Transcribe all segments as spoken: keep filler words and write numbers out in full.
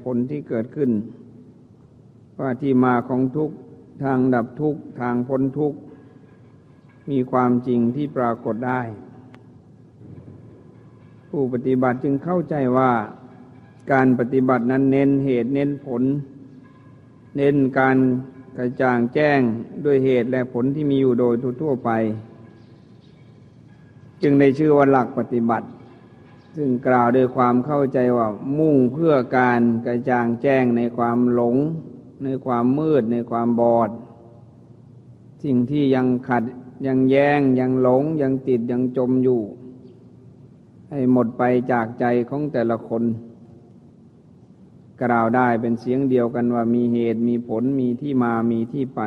ผลที่เกิดขึ้นว่าที่มาของทุกข์ทางดับทุกข์ทางพ้นทุกข์มีความจริงที่ปรากฏได้ผู้ปฏิบัติจึงเข้าใจว่าการปฏิบัตินั้นเน้นเหตุเน้นผลเน้นการกระจ่างแจ้งด้วยเหตุและผลที่มีอยู่โดยทั่วไปจึงได้ชื่อว่าหลักปฏิบัติซึ่งกล่าวด้วยความเข้าใจว่ามุ่งเพื่อการกระจ่างแจ้งในความหลงในความมืดในความบอดสิ่งที่ยังขัดยังแย้งยังหลงยังติดยังจมอยู่ให้หมดไปจากใจของแต่ละคนกล่าวได้เป็นเสียงเดียวกันว่ามีเหตุมีผลมีที่มามีที่ไป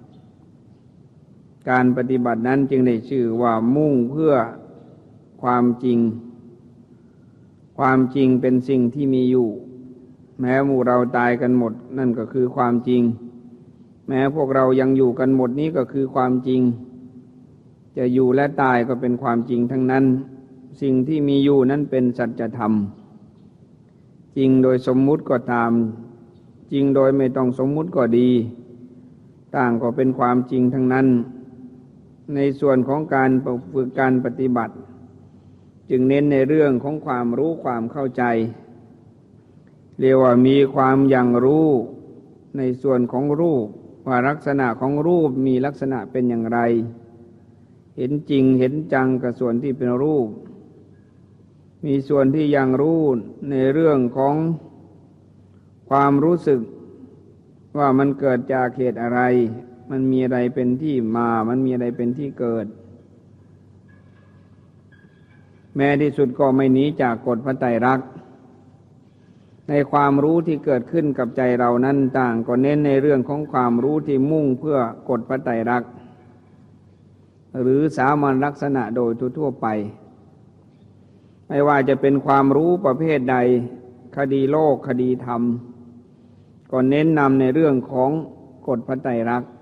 การปฏิบัตินั้นจึงได้ชื่อว่ามุ่งเพื่อความจริงความจริงเป็นสิ่งที่มีอยู่แม้หมู่เราตายกันหมดนั่นก็คือความจริงแม้พวกเรายังอยู่กันหมดนี้ก็คือความจริงจะอยู่และตายก็เป็นความจริงทั้งนั้นสิ่งที่มีอยู่นั้นเป็นสัจธรรมจริงโดยสมมุติก็ตามจริงโดยไม่ต้องสมมุติก็ดีต่างก็เป็นความจริงทั้งนั้นในส่วนของการฝึกการปฏิบัติจึงเน้นในเรื่องของความรู้ความเข้าใจเรียกว่ามีความอย่างรู้ในส่วนของรูปว่าลักษณะของรูปมีลักษณะเป็นอย่างไรเห็นจริงเห็นจังกับส่วนที่เป็นรูปมีส่วนที่ยังรู้ในเรื่องของความรู้สึกว่ามันเกิดจากเหตุอะไรมันมีอะไรเป็นที่มามันมีอะไรเป็นที่เกิดแม้ที่สุดก็ไม่หนีจากกฎพระไตรลักษณ์ในความรู้ที่เกิดขึ้นกับใจเรานั้นต่างก็เน้นในเรื่องของความรู้ที่มุ่งเพื่อกฎพระไตรลักษณ์หรือสามัญลักษณะโดยทั่วไปไม่ว่าจะเป็นความรู้ประเภทใดคดีโลกคดีธรรมก็เน้นนำในเรื่องของกฎพระไตรลักษณ์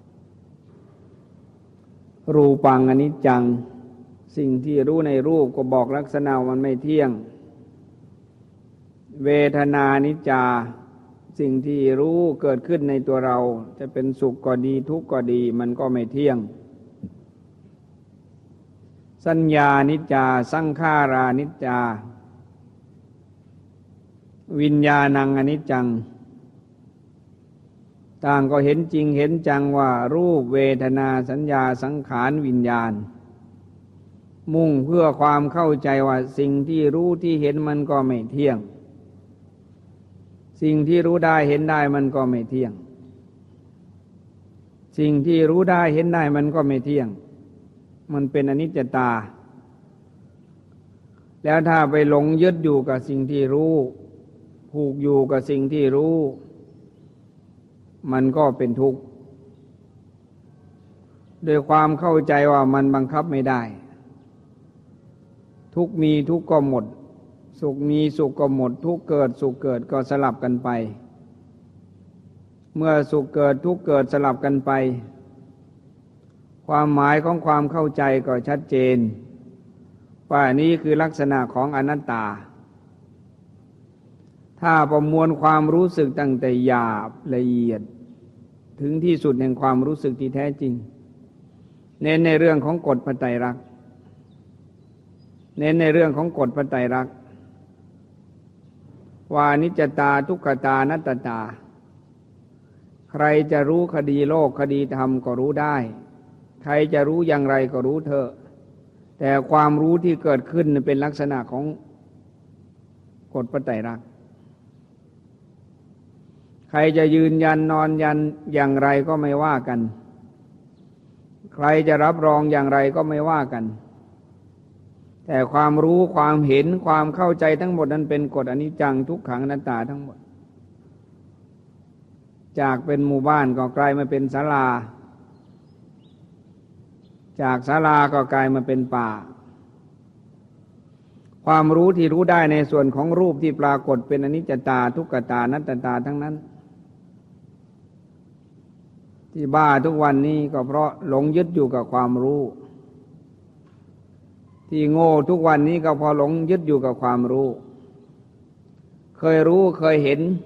รูปังอนิจจังสิ่งที่รู้ในรูปก็บอกลักษณะมันไม่เที่ยงเวทนานิจจาสิ่งที่รู้เกิดขึ้นในตัวเราจะเป็นสุขก็ดีทุกข์ก็ดีมันก็ไม่เที่ยงสัญญานิจจาสังขารานิจจาวิญญาณังอนิจจังต่างก็เห็นจริงเห็นจังว่ารูปเวทนาสัญญาสังขารวิญญาณมุ่งเพื่อความเข้าใจว่าสิ่งที่รู้ที่เห็นมันก็ไม่เที่ยงสิ่งที่รู้ได้เห็นได้มันก็ไม่เที่ยงสิ่งที่รู้ได้เห็นได้มันก็ไม่เที่ยงมันเป็นอนิจจตาแล้วถ้าไปหลงยึดอยู่กับสิ่งที่รู้ผูกอยู่กับสิ่งที่รู้มันก็เป็นทุกข์โดยความเข้าใจว่ามันบังคับไม่ได้ทุกข์มีทุกข์ก็หมดสุขมีสุขก็หมดทุกข์เกิดสุขเกิดก็สลับกันไปเมื่อสุขเกิดทุกข์เกิดสลับกันไปความหมายของความเข้าใจก็ชัดเจนว่านี้คือลักษณะของอนัตตาถ้าประมวลความรู้สึกตั้งแต่หยาบละเอียดถึงที่สุดแห่งความรู้สึกที่แท้จริงเน้นในเรื่องของกฎพระไตรลักษณ์เน้นในเรื่องของกฎพระไตรลักษณ์ว่านิจจตาทุกขตานัตตาใครจะรู้คดีโลกคดีธรรมก็รู้ได้ใครจะรู้อย่างไรก็รู้เถอะแต่ความรู้ที่เกิดขึ้นเป็นลักษณะของกฎพระไตรลักษณ์ใครจะยืนยันนอนยันอย่างไรก็ไม่ว่ากันใครจะรับรองอย่างไรก็ไม่ว่ากันแต่ความรู้ความเห็นความเข้าใจทั้งหมดนั้นเป็นกฎอนิจจังทุกขังอนัตตาทั้งหมดจากเป็นหมู่บ้านก็กลายมาเป็นศาลาจากศาลาก็กลายมาเป็นป่าความรู้ที่รู้ได้ในส่วนของรูปที่ปรากฏเป็นอนิจจตาทุกขตาอนัตตาทั้งนั้นที่บ้าทุกวันนี้ก็เพราะหลงยึดอยู่กับความรู้ที่โง่ทุกวันนี้ก็เพราะหลงยึดอยู่กับความรู้เคยรู้เคยเห็น